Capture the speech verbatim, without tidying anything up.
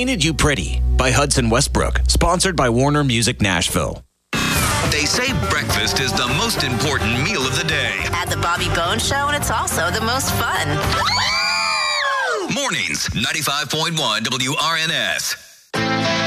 Painted You Pretty by Hudson Westbrook, sponsored by Warner Music Nashville. They say breakfast is the most important meal of the day. At the Bobby Bones Show, and it's also the most fun. Mornings, ninety-five point one W R N S.